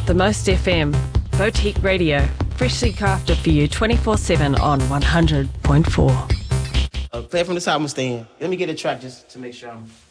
The Most FM, Boutique Radio, freshly crafted for you 24/7 on 100.4. Play from this album, Stan. Let me get a track just to make sure I'm...